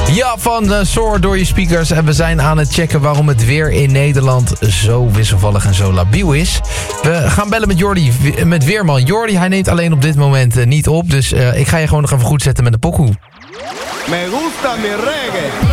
Ja, van Soar door je speakers. En we zijn aan het checken waarom het weer in Nederland zo wisselvallig en zo labiel is. We gaan bellen met Jordi, met Weerman. Jordi, hij neemt alleen op dit moment niet op. Dus ik ga je gewoon nog even goed zetten met de pokoe. Me gusta mi reggae.